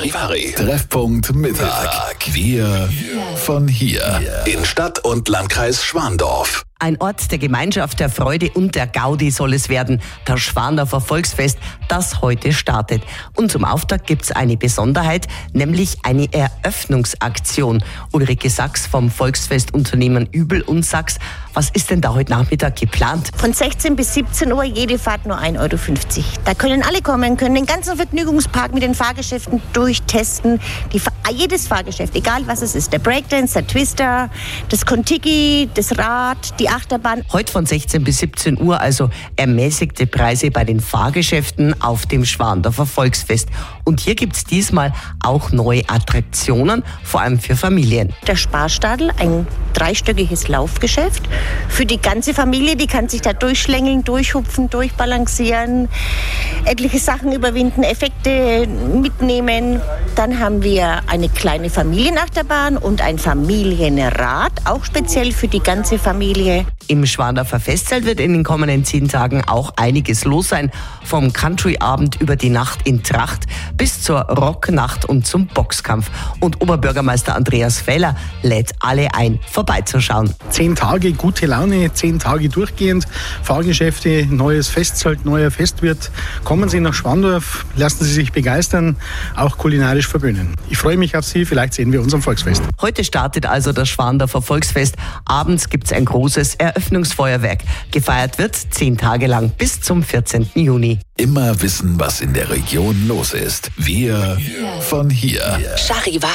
Charivari. Treffpunkt Mittag. Wir von hier. In Stadt und Landkreis Schwandorf. Ein Ort der Gemeinschaft, der Freude und der Gaudi soll es werden. Das Schwandorfer Volksfest, das heute startet. Und zum Auftakt gibt's eine Besonderheit, nämlich eine Eröffnungsaktion. Ulrike Sachs vom Volksfestunternehmen Übel und Sachs. Was ist denn da heute Nachmittag geplant? Von 16 bis 17 Uhr, jede Fahrt nur 1,50 Euro. Da können alle kommen, können den ganzen Vergnügungspark mit den Fahrgeschäften durchtesten. Jedes Fahrgeschäft, egal was es ist. Der Breakdance, der Twister, das Contiki, das Rad, die Achterbahn. Heute von 16 bis 17 Uhr also ermäßigte Preise bei den Fahrgeschäften auf dem Schwandorfer Volksfest. Und hier gibt's diesmal auch neue Attraktionen, vor allem für Familien. Der Sparstadel, ein dreistöckiges Laufgeschäft. Für die ganze Familie, die kann sich da durchschlängeln, durchhupfen, durchbalancieren, etliche Sachen überwinden, Effekte mitnehmen. Dann haben wir eine kleine Familienachterbahn und ein Familienrad, auch speziell für die ganze Familie. Im Schwandorfer Festzelt wird in den kommenden 10 Tagen auch einiges los sein. Vom Country-Abend über die Nacht in Tracht bis zur Rocknacht und zum Boxkampf. Und Oberbürgermeister Andreas Feller lädt alle ein, vorbeizuschauen. 10 Tage gute Laune, 10 Tage durchgehend, Fahrgeschäfte, neues Festzelt, neuer Festwirt. Kommen Sie nach Schwandorf, lassen Sie sich begeistern, auch kulinarisch verwöhnen. Ich freue mich auf Sie, vielleicht sehen wir uns am Volksfest. Heute startet also das Schwandorfer Volksfest. Abends gibt's ein großes Eröffnungsfeuerwerk. Gefeiert wird 10 Tage lang bis zum 14. Juni. Immer wissen, was in der Region los ist. Wir von hier. Charivari.